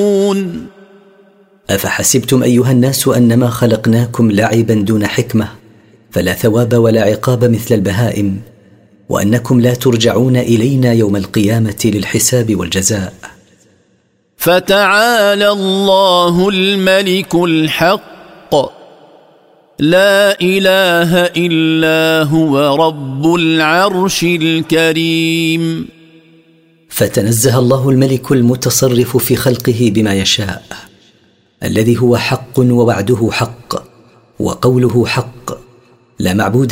أفحسبتم أيها الناس أنما خلقناكم لعبا دون حكمة فلا ثواب ولا عقاب مثل البهائم وأنكم لا ترجعون إلينا يوم القيامة للحساب والجزاء. فتعالى الله الملك الحق لا إله إلا هو رب العرش الكريم. فتنزه الله الملك المتصرف في خلقه بما يشاء الذي هو حق ووعده حق وقوله حق لا معبود